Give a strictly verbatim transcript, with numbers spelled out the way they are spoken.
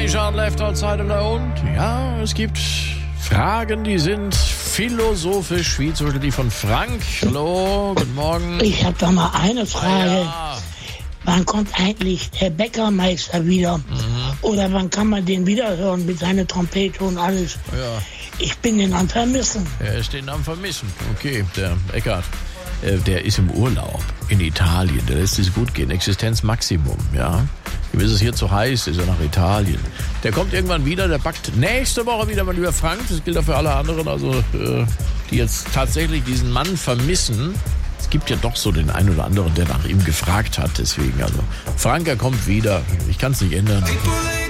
Richard left outside alone. Ja, es gibt Fragen, die sind philosophisch, wie zum Beispiel die von Frank. Hallo, guten Morgen. Ich habe da mal eine Frage. Ja. Wann kommt eigentlich der Bäckermeister wieder? Mhm. Oder wann kann man den wiederhören mit seiner Trompete und alles? Ja. Ich bin den am Vermissen. Er ist den am Vermissen. Okay, der Eckart, äh, der ist im Urlaub in Italien. Der lässt es gut gehen. Existenzmaximum, ja. Ihm ist es hier zu heiß, ist er nach Italien. Der kommt irgendwann wieder, der backt nächste Woche wieder, mein lieber Frank. Das gilt auch für alle anderen, also äh, die jetzt tatsächlich diesen Mann vermissen. Es gibt ja doch so den einen oder anderen, der nach ihm gefragt hat. Deswegen, also Frank, er kommt wieder. Ich kann es nicht ändern.